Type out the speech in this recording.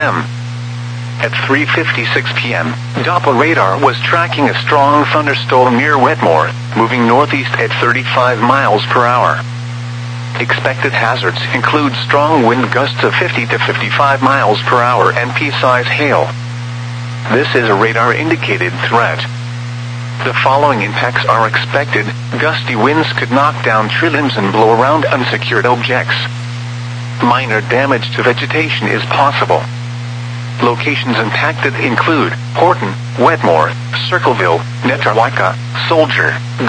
p.m. At 3:56 p.m., Doppler radar was tracking a strong thunderstorm near Wetmore, moving northeast at 35 miles per hour. Expected hazards include strong wind gusts of 50 to 55 miles per hour and pea-size hail. This is a radar-indicated threat. The following impacts are expected. Gusty winds could knock down tree limbs and blow around unsecured objects. Minor damage to vegetation is possible. Locations impacted include Horton, Wetmore, Circleville, Netawaka, Soldier,